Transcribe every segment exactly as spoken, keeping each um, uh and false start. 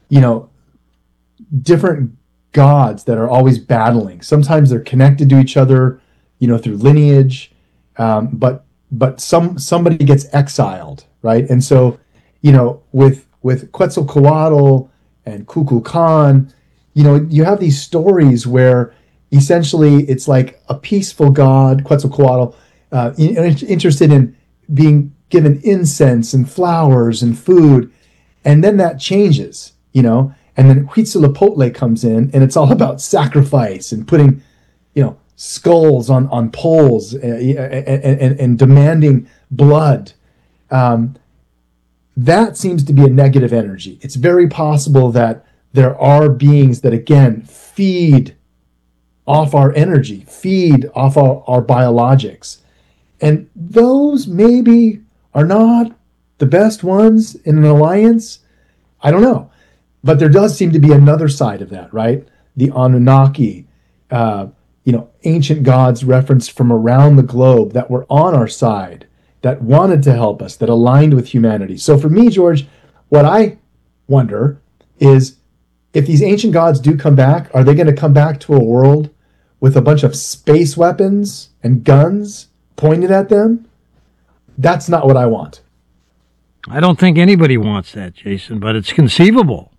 you know, different gods that are always battling. Sometimes they're connected to each other, you know, through lineage, um, but but some somebody gets exiled, right? And so, you know, with with Quetzalcoatl and Kukulkan, you know, you have these stories where essentially it's like a peaceful god, Quetzalcoatl, uh, in, interested in being given incense and flowers and food, and then that changes, you know, and then Huitzilopochtli comes in, and it's all about sacrifice and putting, you know, skulls on on poles, and, and, and demanding blood. Um, that seems to be a negative energy. It's very possible that there are beings that, again, feed off our energy, feed off our, our biologics. And those maybe are not the best ones in an alliance. I don't know. But there does seem to be another side of that, right? The Anunnaki, uh, you know, ancient gods referenced from around the globe that were on our side, that wanted to help us, that aligned with humanity. So for me, George, what I wonder is, if these ancient gods do come back, are they going to come back to a world with a bunch of space weapons and guns pointed at them? That's not what I want. I don't think anybody wants that, Jason, but it's conceivable.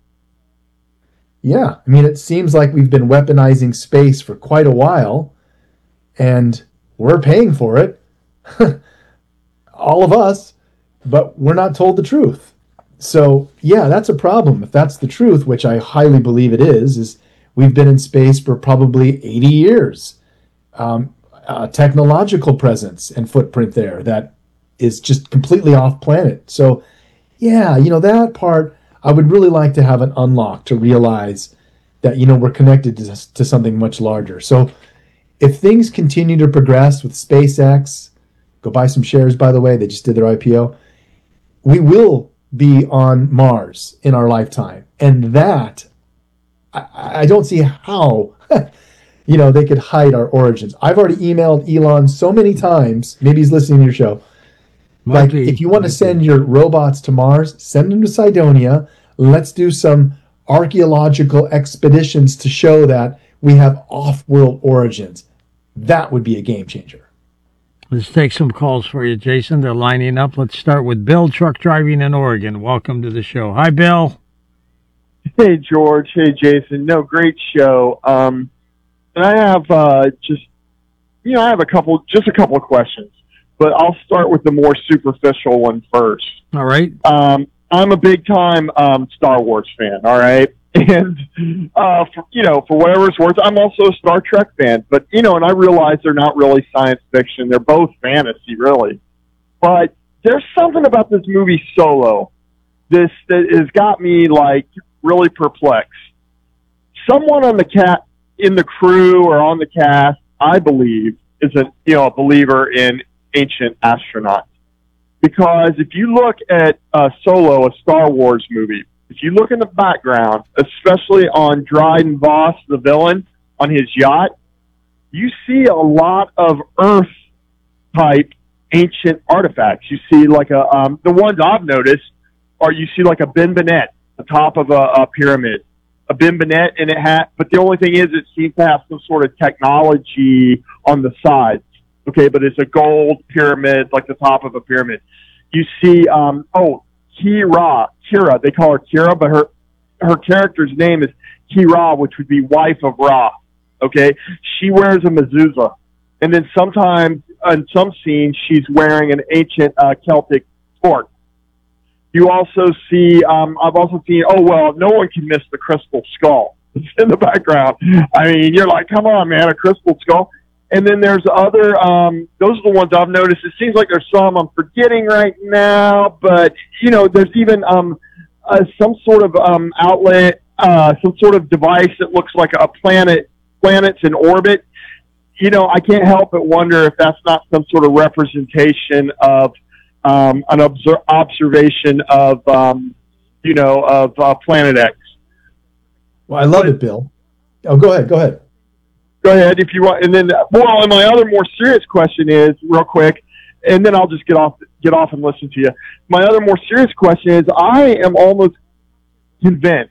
Yeah, I mean, it seems like we've been weaponizing space for quite a while, and we're paying for it, all of us, but we're not told the truth. So, yeah, that's a problem. If that's the truth, which I highly believe it is, is we've been in space for probably eighty years. Um, a technological presence and footprint there that is just completely off planet. So, yeah, you know, that part, I would really like to have an unlock to realize that, you know, we're connected to, to something much larger. So if things continue to progress with SpaceX, go buy some shares, by the way, they just did their I P O, we will be on Mars in our lifetime. And that, I, I don't see how, you know, they could hide our origins. I've already emailed Elon so many times, maybe he's listening to your show, Might like, be. if you want to Might send be. your robots to Mars, send them to Cydonia. Let's do some archaeological expeditions to show that we have off-world origins. That would be a game changer. Let's take some calls for you, Jason. They're lining up. Let's start with Bill, truck driving in Oregon. Welcome to the show. Hi, Bill. Hey, George. Hey, Jason. No, great show. Um, and I have uh, just, you know, I have a couple, just a couple of questions, but I'll start with the more superficial one first. All right. Um, I'm a big time um, Star Wars fan. All right. And, uh, for, you know, for whatever it's worth, I'm also a Star Trek fan. But, you know, and I realize they're not really science fiction. They're both fantasy, really. But there's something about this movie Solo this that has got me, like, really perplexed. Someone on the cat in the crew or on the cast, I believe, is a, you know, a believer in ancient astronauts. Because if you look at uh, Solo, a Star Wars movie, if you look in the background, especially on Dryden Voss, the villain, on his yacht, you see a lot of Earth-type ancient artifacts. You see, like, a um, the ones I've noticed are you see, like, a Ben Bennett, the top of a, a pyramid. A Ben Bennett, and it had, but the only thing is it seems to have some sort of technology on the sides. Okay, but it's a gold pyramid, like the top of a pyramid. You see, um, oh, Kira, Kira, they call her Kira, but her her character's name is Kira, which would be wife of Ra. Okay, she wears a mezuzah, and then sometimes in some scenes she's wearing an ancient uh, Celtic torch. You also see, um, I've also seen, oh, well, no one can miss the crystal skull. It's in the background. I mean, you're like, come on, man, a crystal skull. And then there's other, um, those are the ones I've noticed. It seems like there's some I'm forgetting right now, but, you know, there's even um, uh, some sort of um, outlet, uh, some sort of device that looks like a planet, planets in orbit. You know, I can't help but wonder if that's not some sort of representation of um, an obser- observation of, um, you know, of uh, Planet X. Well, I love it, Bill. Oh, go ahead. Go ahead. Go ahead if you want. And then, well, and my other more serious question is, real quick, and then I'll just get off get off and listen to you. My other more serious question is, I am almost convinced